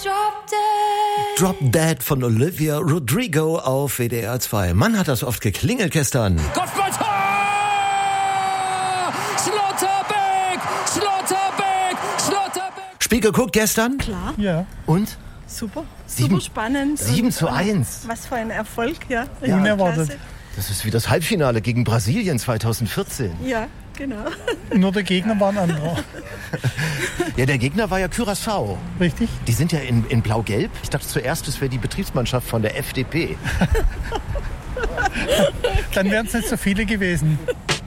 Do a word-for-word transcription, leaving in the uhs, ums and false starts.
Drop Dead. Drop Dead von Olivia Rodrigo auf W D R zwei. Mann, hat das oft geklingelt gestern. Kopfballtor! Schlotterbeck! Schlotterbeck! Schlotterbeck! Spiel geguckt gestern? Klar. Ja. Und? Super. Sieben- Super spannend. sieben Und, zu äh, eins. Was für ein Erfolg, ja. Ja. Unerwartet. Klasse. Das ist wie das Halbfinale gegen Brasilien zweitausendvierzehn. Ja, genau. Nur der Gegner war ein anderer. Ja, der Gegner war ja Curaçao. Richtig? Die sind ja in, in Blau-Gelb. Ich dachte zuerst, es wäre die Betriebsmannschaft von der F D P. Dann wären es nicht so viele gewesen.